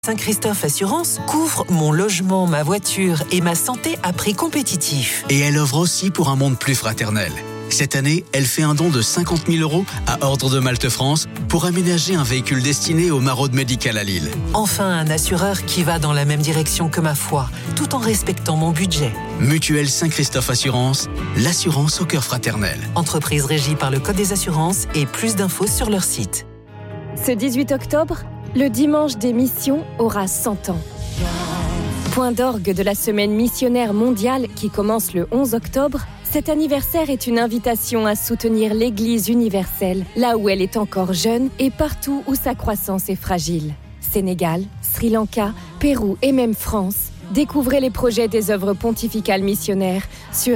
Saint-Christophe Assurance couvre mon logement, ma voiture et ma santé à prix compétitif. Et elle œuvre aussi pour un monde plus fraternel. Cette année, elle fait un don de 50 000 € à Ordre de Malte France pour aménager un véhicule destiné au maraude médical à Lille. Enfin, un assureur qui va dans la même direction que ma foi, tout en respectant mon budget. Mutuelle Saint-Christophe Assurance, l'assurance au cœur fraternel. Entreprise régie par le Code des assurances et plus d'infos sur leur site. Ce 18 octobre, le dimanche des missions aura 100 ans. Point d'orgue de la semaine missionnaire mondiale qui commence le 11 octobre, cet anniversaire est une invitation à soutenir l'Église universelle, là où elle est encore jeune et partout où sa croissance est fragile. Sénégal, Sri Lanka, Pérou et même France. Découvrez les projets des œuvres pontificales missionnaires sur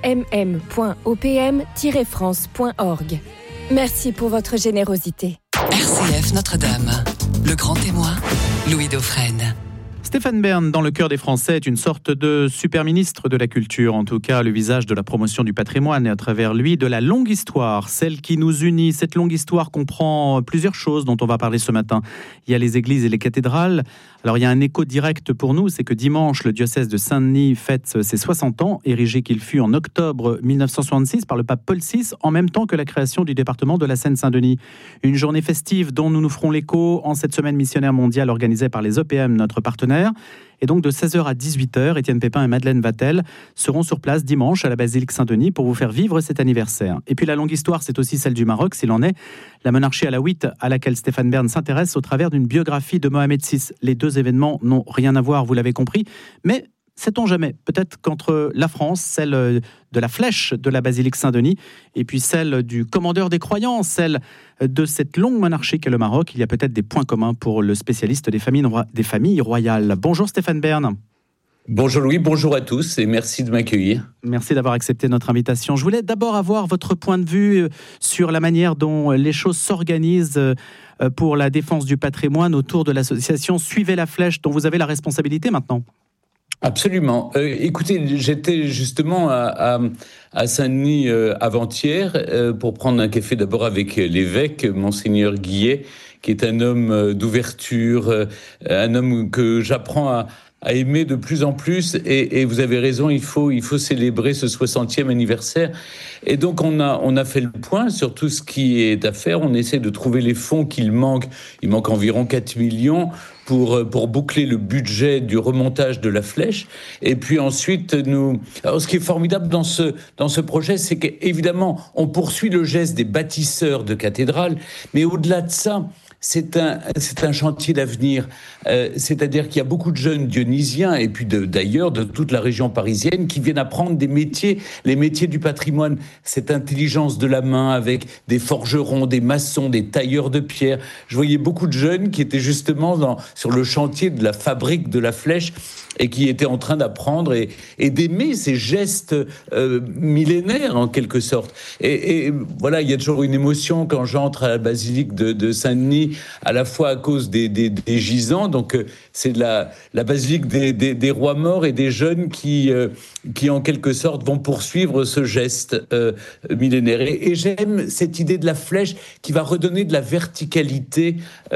smm.opm-france.org. Merci pour votre générosité. RCF Notre-Dame, le grand témoin, Louis Dauphren. Stéphane Bern, dans le cœur des Français, est une sorte de super-ministre de la culture, en tout cas le visage de la promotion du patrimoine et à travers lui de la longue histoire, celle qui nous unit. Cette longue histoire comprend plusieurs choses dont on va parler ce matin. Il y a les églises et les cathédrales. Alors il y a un écho direct pour nous, c'est que dimanche, le diocèse de Saint-Denis fête ses 60 ans, érigé qu'il fut en octobre 1966 par le pape Paul VI, en même temps que la création du département de la Seine-Saint-Denis. Une journée festive dont nous nous ferons l'écho en cette semaine missionnaire mondiale organisée par les OPM, notre partenaire. Et donc de 16h à 18h, Étienne Pépin et Madeleine Vatel seront sur place dimanche à la basilique Saint-Denis pour vous faire vivre cet anniversaire. Et puis la longue histoire, c'est aussi celle du Maroc, s'il en est. La monarchie alawite à laquelle Stéphane Bern s'intéresse au travers d'une biographie de Mohamed VI. Les deux événements n'ont rien à voir, vous l'avez compris, mais sait-on jamais, peut-être qu'entre la France, celle de la flèche de la basilique Saint-Denis, et puis celle du commandeur des croyants, celle de cette longue monarchie qu'est le Maroc, il y a peut-être des points communs pour le spécialiste des familles royales. Bonjour Stéphane Bern. Bonjour Louis, bonjour à tous et merci de m'accueillir. Merci d'avoir accepté notre invitation. Je voulais d'abord avoir votre point de vue sur la manière dont les choses s'organisent pour la défense du patrimoine autour de l'association Suivez la Flèche, dont vous avez la responsabilité maintenant. Absolument. Écoutez, j'étais justement à Saint-Denis avant-hier pour prendre un café d'abord avec l'évêque, Monseigneur Guillet, qui est un homme d'ouverture, un homme que j'apprends à aimer de plus en plus, et vous avez raison, il faut célébrer ce 60e anniversaire. Et donc on a fait le point sur tout ce qui est à faire. On essaie de trouver les fonds qu'il manque. Il manque environ 4 millions pour boucler le budget du remontage de la flèche. Et puis ensuite, alors ce qui est formidable dans ce projet, c'est qu'évidemment, on poursuit le geste des bâtisseurs de cathédrales, mais au-delà de ça, c'est un chantier d'avenir. C'est-à-dire qu'il y a beaucoup de jeunes dionysiens, et puis d'ailleurs de toute la région parisienne, qui viennent apprendre les métiers du patrimoine. Cette intelligence de la main avec des forgerons, des maçons, des tailleurs de pierre. Je voyais beaucoup de jeunes qui étaient justement sur le chantier de la fabrique de la flèche et qui étaient en train d'apprendre et d'aimer ces gestes millénaires en quelque sorte. Et voilà, il y a toujours une émotion quand j'entre à la basilique de Saint-Denis, à la fois à cause des gisants, donc c'est la basilique des rois morts et des jeunes qui en quelque sorte vont poursuivre ce geste millénaire. Et j'aime cette idée de la flèche qui va redonner de la verticalité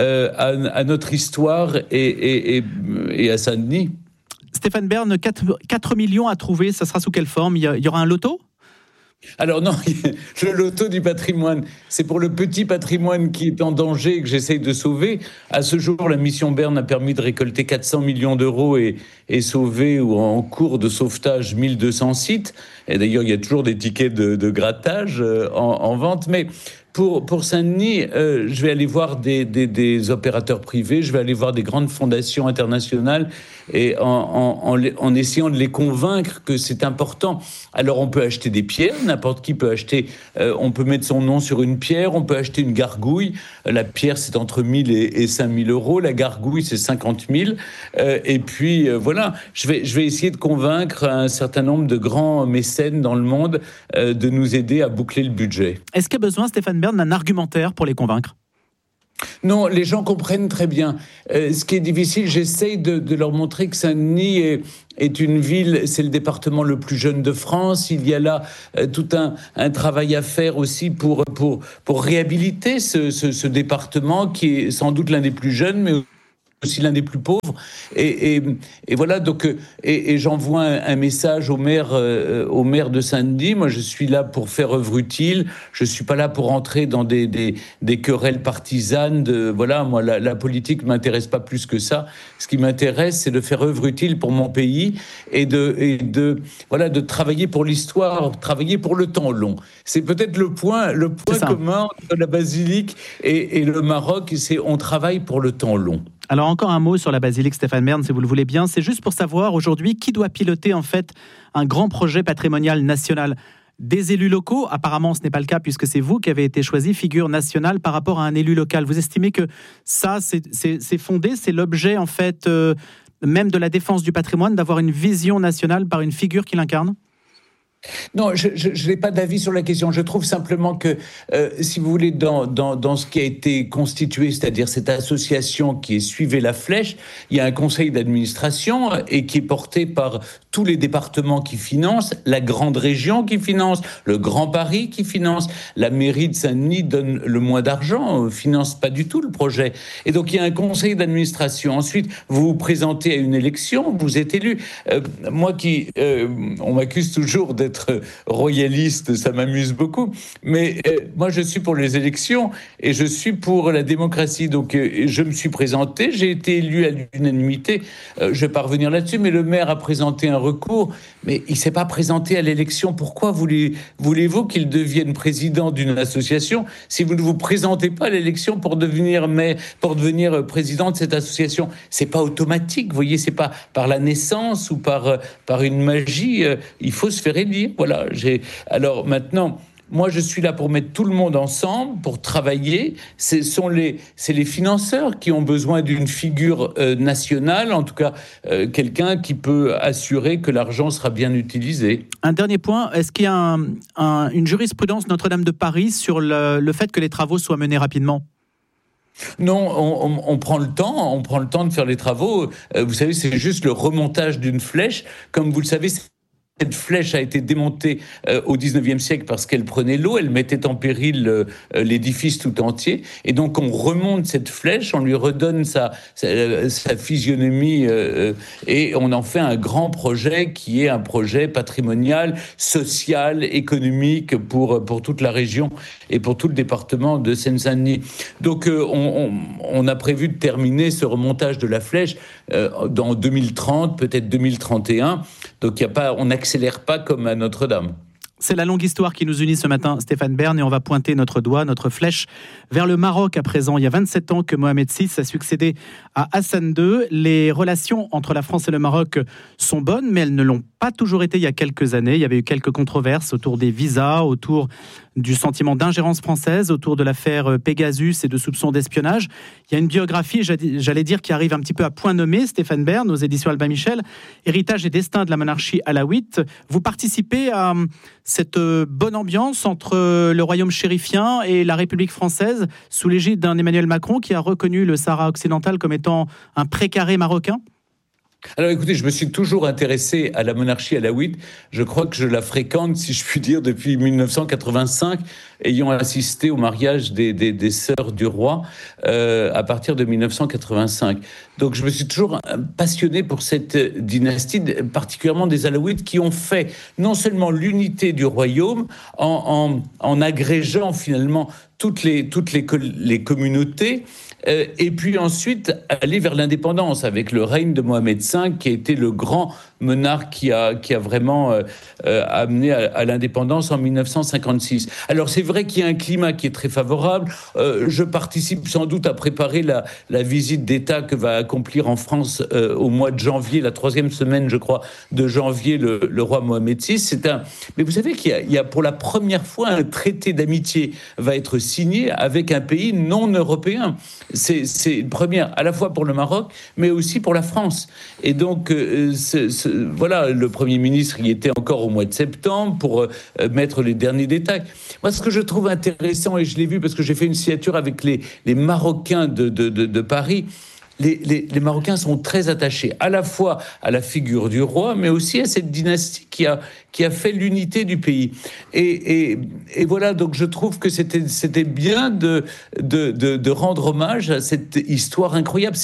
à notre histoire et à Saint-Denis. Stéphane Bern, 4 millions à trouver, ça sera sous quelle forme ? Il y aura un loto ? Alors non, le loto du patrimoine, c'est pour le petit patrimoine qui est en danger et que j'essaye de sauver. À ce jour, la mission Bern a permis de récolter 400 millions d'euros et sauver, ou en cours de sauvetage, 1200 sites. Et d'ailleurs, il y a toujours des tickets de grattage en vente. Mais pour Saint-Denis, je vais aller voir des opérateurs privés, je vais aller voir des grandes fondations internationales et en essayant de les convaincre que c'est important. Alors on peut acheter des pierres, n'importe qui peut acheter, on peut mettre son nom sur une pierre, on peut acheter une gargouille. La pierre, c'est entre 1 000 et 5 000 euros, la gargouille, c'est 50 000. Et puis voilà, je vais essayer de convaincre un certain nombre de grands mécènes dans le monde de nous aider à boucler le budget. Est-ce qu'il y a besoin, Stéphane Bern, d'un argumentaire pour les convaincre ? Non, les gens comprennent très bien. Ce qui est difficile, j'essaye de leur montrer que Saint-Denis est une ville, c'est le département le plus jeune de France. Il y a là tout un travail à faire aussi pour réhabiliter ce département qui est sans doute l'un des plus jeunes, mais aussi l'un des plus pauvres. Et voilà, donc, et j'envoie un message au maire de Saint-Denis. Moi, je suis là pour faire œuvre utile. Je suis pas là pour entrer dans des querelles partisanes. Voilà, moi, la politique m'intéresse pas plus que ça. Ce qui m'intéresse, c'est de faire œuvre utile pour mon pays et de travailler pour l'histoire, travailler pour le temps long. C'est peut-être le point commun entre la basilique et le Maroc, c'est on travaille pour le temps long. Alors encore un mot sur la basilique, Stéphane Bern, si vous le voulez bien. C'est juste pour savoir aujourd'hui qui doit piloter en fait un grand projet patrimonial national. Des élus locaux, apparemment ce n'est pas le cas puisque c'est vous qui avez été choisi figure nationale par rapport à un élu local. Vous estimez que ça c'est fondé, c'est l'objet en fait même de la défense du patrimoine, d'avoir une vision nationale par une figure qui l'incarne ? Non, je n'ai pas d'avis sur la question. Je trouve simplement que, si vous voulez, dans ce qui a été constitué, c'est-à-dire cette association qui est Suivez la Flèche, il y a un conseil d'administration et qui est porté par tous les départements qui financent, la grande région qui finance, le Grand Paris qui finance, la mairie de Saint-Denis donne le moins d'argent, finance pas du tout le projet. Et donc il y a un conseil d'administration. Ensuite, vous vous présentez à une élection, vous êtes élu. Moi on m'accuse toujours d'être royaliste, ça m'amuse beaucoup, mais moi je suis pour les élections et je suis pour la démocratie, donc je me suis présenté, j'ai été élu à l'unanimité, je vais pas revenir là-dessus, mais le maire a présenté un recours, mais il s'est pas présenté à l'élection. Pourquoi voulez-vous qu'il devienne président d'une association si vous ne vous présentez pas à l'élection pour devenir président de cette association? C'est pas automatique, vous voyez, c'est pas par la naissance ou par une magie, il faut se faire élire. Voilà, alors maintenant, moi je suis là pour mettre tout le monde ensemble, pour travailler. C'est les financeurs qui ont besoin d'une figure nationale, en tout cas quelqu'un qui peut assurer que l'argent sera bien utilisé. Un dernier point, est-ce qu'il y a une jurisprudence Notre-Dame de Paris sur le fait que les travaux soient menés rapidement ? Non, on prend le temps de faire les travaux. Vous savez, c'est juste le remontage d'une flèche. Comme vous le savez, cette flèche a été démontée au 19e siècle parce qu'elle prenait l'eau, elle mettait en péril l'édifice tout entier. Et donc on remonte cette flèche, on lui redonne sa physionomie et on en fait un grand projet qui est un projet patrimonial, social, économique pour toute la région et pour tout le département de Seine-Saint-Denis. Donc on a prévu de terminer ce remontage de la flèche dans 2030, peut-être 2031. Donc on n'accélère pas comme à Notre-Dame. C'est la longue histoire qui nous unit ce matin, Stéphane Bern, et on va pointer notre doigt, notre flèche vers le Maroc à présent. Il y a 27 ans que Mohamed VI a succédé à Hassan II. Les relations entre la France et le Maroc sont bonnes, mais elles ne l'ont pas toujours été il y a quelques années. Il y avait eu quelques controverses autour des visas, autour du sentiment d'ingérence française, autour de l'affaire Pegasus et de soupçons d'espionnage. Il y a une biographie, j'allais dire, qui arrive un petit peu à point nommé, Stéphane Bern, aux éditions Albin Michel, Héritage et destin de la monarchie alaouite. Vous participez à cette bonne ambiance entre le royaume chérifien et la République française, sous l'égide d'un Emmanuel Macron qui a reconnu le Sahara occidental comme étant un précaré marocain ? Alors écoutez, je me suis toujours intéressé à la monarchie alaouite. Je crois que je la fréquente, si je puis dire, depuis 1985, ayant assisté au mariage des sœurs du roi à partir de 1985. Donc je me suis toujours passionné pour cette dynastie, particulièrement des alaouites, qui ont fait non seulement l'unité du royaume en agrégeant finalement toutes les communautés, et puis ensuite aller vers l'indépendance avec le règne de Mohamed V, qui a été le grand monarque qui a vraiment amené à l'indépendance en 1956. Alors c'est vrai qu'il y a un climat qui est très favorable. Je participe sans doute à préparer la visite d'État que va accomplir en France au mois de janvier, la 3e semaine, je crois, de janvier, le roi Mohamed VI. Mais vous savez qu'il y a pour la première fois un traité d'amitié va être signé avec un pays non européen. C'est une première à la fois pour le Maroc, mais aussi pour la France. Et donc, voilà, le Premier ministre y était encore au mois de septembre pour mettre les derniers détails. Moi, ce que je trouve intéressant, et je l'ai vu parce que j'ai fait une signature avec les Marocains de Paris, les Marocains sont très attachés à la fois à la figure du roi, mais aussi à cette dynastie qui a fait l'unité du pays. Et voilà, donc je trouve que c'était bien de rendre hommage à cette histoire incroyable. C'est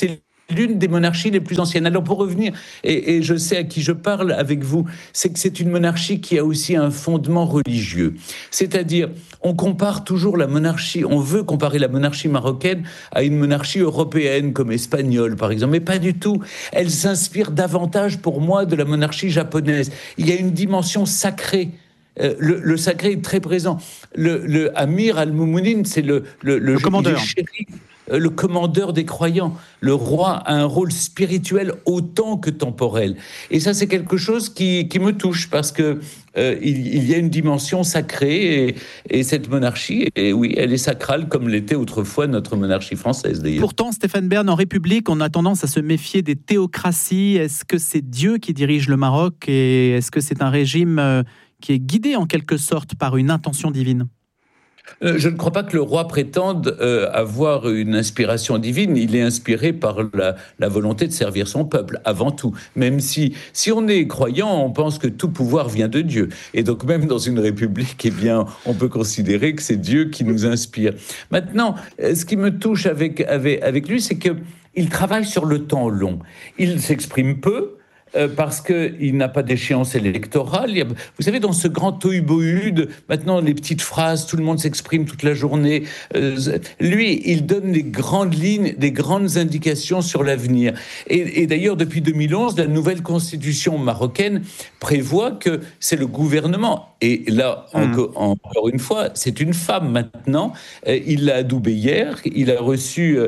l'une des monarchies les plus anciennes. Alors pour revenir, et je sais à qui je parle avec vous, c'est que c'est une monarchie qui a aussi un fondement religieux. C'est-à-dire, on compare toujours la monarchie, on veut comparer la monarchie marocaine à une monarchie européenne comme espagnole par exemple, mais pas du tout. Elle s'inspire davantage pour moi de la monarchie japonaise. Il y a une dimension sacrée. Le sacré est très présent. Le Amir al-Moumounine, c'est le commandeur. Le commandeur des croyants. Le roi a un rôle spirituel autant que temporel. Et ça, c'est quelque chose qui me touche parce que il y a une dimension sacrée et cette monarchie, et oui, elle est sacrale comme l'était autrefois notre monarchie française d'ailleurs. Pourtant, Stéphane Bern, en République, on a tendance à se méfier des théocraties. Est-ce que c'est Dieu qui dirige le Maroc et est-ce que c'est un régime qui est guidé en quelque sorte par une intention divine ? Je ne crois pas que le roi prétende avoir une inspiration divine. Il est inspiré par la volonté de servir son peuple, avant tout. Même si on est croyant, on pense que tout pouvoir vient de Dieu. Et donc même dans une république, eh bien, on peut considérer que c'est Dieu qui nous inspire. Maintenant, ce qui me touche avec lui, c'est qu'il travaille sur le temps long. Il s'exprime peu, parce qu'il n'a pas d'échéance électorale. Vous savez, dans ce grand tohu-bohu, maintenant les petites phrases, tout le monde s'exprime toute la journée. Lui, il donne les grandes lignes, des grandes indications sur l'avenir. Et d'ailleurs, depuis 2011, la nouvelle constitution marocaine prévoit que c'est le gouvernement. Et là, encore une fois, c'est une femme maintenant. Il l'a adoubée hier. Il a reçu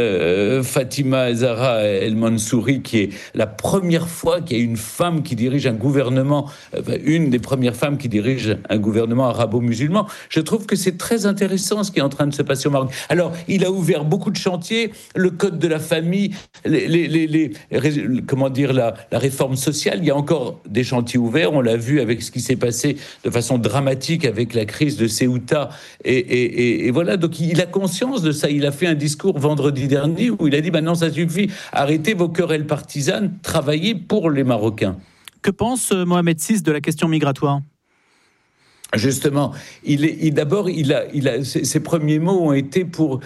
Fatima Zahra El Mansouri, qui est la première fois qu'il y a une femme qui dirige un gouvernement, une des premières femmes qui dirige un gouvernement arabo-musulman. Je trouve que c'est très intéressant ce qui est en train de se passer au Maroc. Alors, il a ouvert beaucoup de chantiers, le code de la famille, comment dire, la réforme sociale. Il y a encore des chantiers ouverts. On l'a vu avec ce qui s'est passé de façon dramatique avec la crise de Ceuta. Et voilà, donc il a conscience de ça. Il a fait un discours vendredi dernier où il a dit non, ça suffit, arrêtez vos querelles partisanes, travaillez pour les Marocains. Que pense Mohamed VI de la question migratoire ? Justement, ses premiers mots ont été pour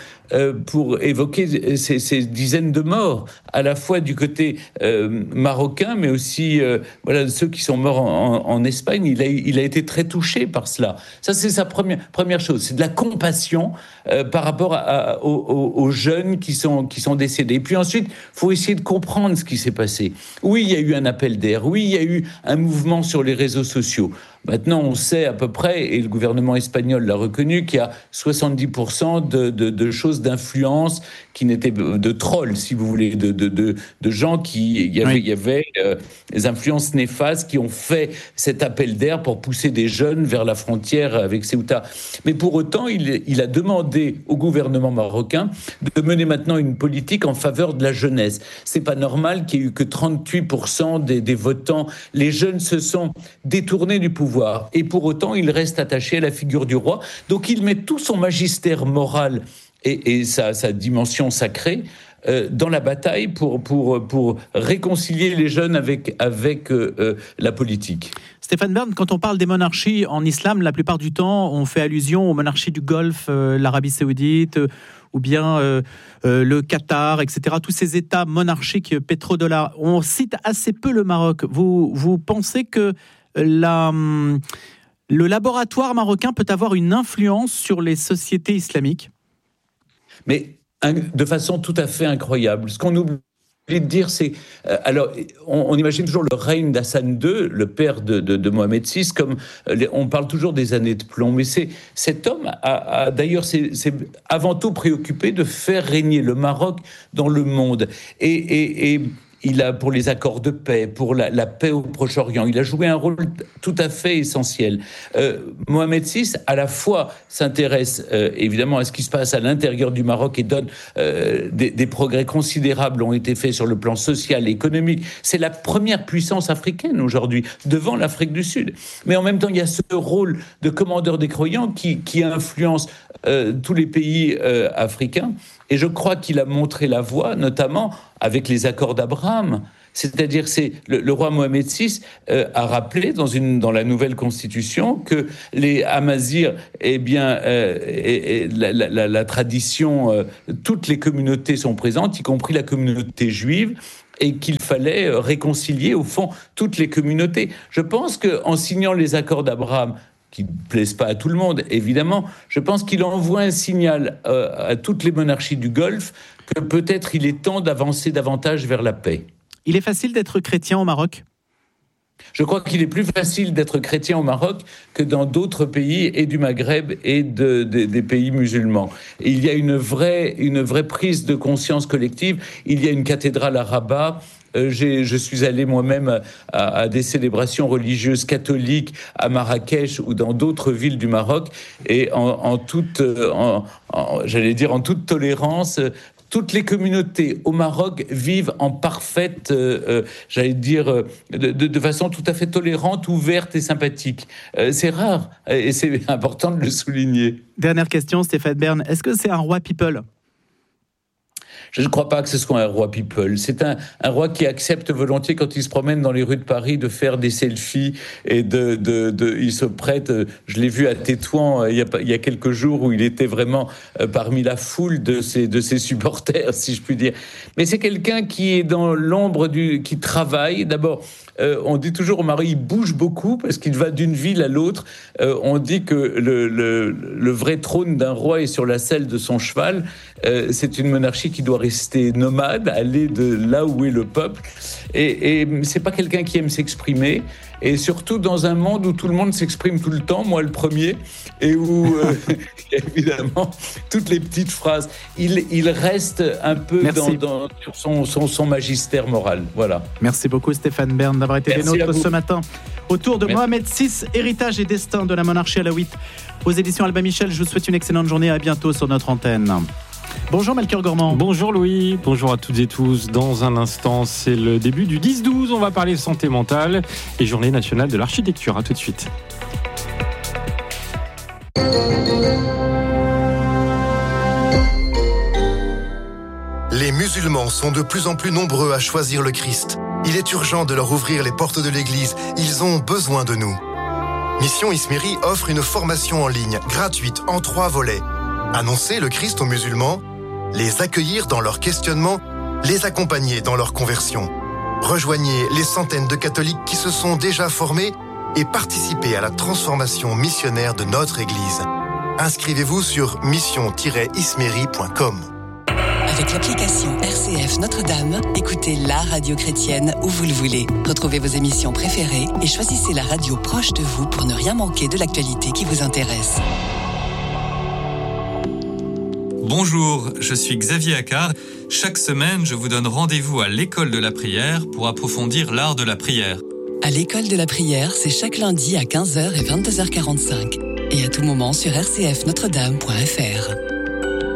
évoquer ces dizaines de morts, à la fois du côté marocain, mais aussi ceux qui sont morts en Espagne. Il a été très touché par cela. Ça, c'est sa première chose. C'est de la compassion par rapport aux jeunes qui sont décédés. Et puis ensuite, il faut essayer de comprendre ce qui s'est passé. Oui, il y a eu un appel d'air. Oui, il y a eu un mouvement sur les réseaux sociaux. Maintenant, on sait à peu près, et le gouvernement espagnol l'a reconnu, qu'il y a 70% de choses d'influence qui n'étaient de trolls, si vous voulez, de gens qui... Il y avait des influences néfastes qui ont fait cet appel d'air pour pousser des jeunes vers la frontière avec Ceuta. Mais pour autant, il a demandé au gouvernement marocain de mener maintenant une politique en faveur de la jeunesse. C'est pas normal qu'il y ait eu que 38% des votants. Les jeunes se sont détournés du pouvoir. Et pour autant, il reste attaché à la figure du roi. Donc, il met tout son magistère moral et sa dimension sacrée dans la bataille pour réconcilier les jeunes avec la politique. Stéphane Bern, quand on parle des monarchies en islam, la plupart du temps, on fait allusion aux monarchies du Golfe, l'Arabie Saoudite, ou bien le Qatar, etc. Tous ces États monarchiques pétrodollars. On cite assez peu le Maroc. Vous pensez que le laboratoire marocain peut avoir une influence sur les sociétés islamiques ? Mais de façon tout à fait incroyable. Ce qu'on oublie de dire, c'est... on imagine toujours le règne d'Hassan II, le père de Mohamed VI, comme on parle toujours des années de plomb. Mais cet homme d'ailleurs, c'est avant tout préoccupé de faire régner le Maroc dans le monde. Et il a, pour les accords de paix, pour la paix au Proche-Orient, il a joué un rôle tout à fait essentiel. Mohamed VI, à la fois, s'intéresse évidemment à ce qui se passe à l'intérieur du Maroc et donne des progrès considérables ont été faits sur le plan social et économique. C'est la première puissance africaine aujourd'hui, devant l'Afrique du Sud. Mais en même temps, il y a ce rôle de commandeur des croyants qui influence tous les pays africains. Et je crois qu'il a montré la voie, notamment avec les accords d'Abraham. C'est-à-dire, le roi Mohamed VI a rappelé dans la nouvelle constitution que les Amazirs, la tradition, toutes les communautés sont présentes, y compris la communauté juive, et qu'il fallait réconcilier, au fond, toutes les communautés. Je pense qu'en signant les accords d'Abraham, qui ne plaisent pas à tout le monde, évidemment, je pense qu'il envoie un signal à toutes les monarchies du Golfe que peut-être il est temps d'avancer davantage vers la paix. Il est facile d'être chrétien au Maroc ? Je crois qu'il est plus facile d'être chrétien au Maroc que dans d'autres pays, et du Maghreb et des pays musulmans. Et il y a une vraie prise de conscience collective. Il y a une cathédrale à Rabat. Je suis allé moi-même à des célébrations religieuses catholiques à Marrakech ou dans d'autres villes du Maroc. Et en toute tolérance, toutes les communautés au Maroc vivent en parfaite, de façon tout à fait tolérante, ouverte et sympathique. C'est rare et c'est important de le souligner. Dernière question, Stéphane Bern. Est-ce que c'est un roi people ? Je ne crois pas que ce soit un roi people. C'est un roi qui accepte volontiers, quand il se promène dans les rues de Paris, de faire des selfies et il se prête. Je l'ai vu à Tétouan il y a quelques jours, où il était vraiment parmi la foule de ses supporters, si je puis dire. Mais c'est quelqu'un qui est dans l'ombre qui travaille. D'abord, on dit toujours au Maroc, il bouge beaucoup parce qu'il va d'une ville à l'autre. On dit que le vrai trône d'un roi est sur la selle de son cheval. C'est une monarchie qui doit rester nomade, aller de là où est le peuple. Et c'est pas quelqu'un qui aime s'exprimer. Et surtout dans un monde où tout le monde s'exprime tout le temps, moi le premier, et où évidemment toutes les petites phrases. Il reste un peu sur son magistère moral. Voilà. Merci beaucoup Stéphane Bern d'avoir été des nôtres ce matin. Autour de Mohamed VI, héritage et destin de la monarchie alawite. Aux éditions Albin Michel, je vous souhaite une excellente journée. À bientôt sur notre antenne. Bonjour Melchior Gormand. Bonjour Louis, bonjour à toutes et tous. Dans un instant, c'est le début du 10-12. On va parler santé mentale et journée nationale de l'architecture. À tout de suite. Les musulmans sont de plus en plus nombreux à choisir le Christ. Il est urgent de leur ouvrir les portes de l'Église. Ils ont besoin de nous. Mission Ismiri offre une formation en ligne, gratuite, en 3 volets. Annoncer le Christ aux musulmans, les accueillir dans leur questionnement, les accompagner dans leur conversion. Rejoignez les centaines de catholiques qui se sont déjà formés et participez à la transformation missionnaire de notre Église. Inscrivez-vous sur mission-ismeri.com. Avec l'application RCF Notre-Dame, écoutez la radio chrétienne où vous le voulez. Retrouvez vos émissions préférées et choisissez la radio proche de vous pour ne rien manquer de l'actualité qui vous intéresse. Bonjour, je suis Xavier Accard. Chaque semaine, je vous donne rendez-vous à l'école de la prière pour approfondir l'art de la prière. À l'école de la prière, c'est chaque lundi à 15h et 22h45. Et à tout moment sur rcfnotredame.fr.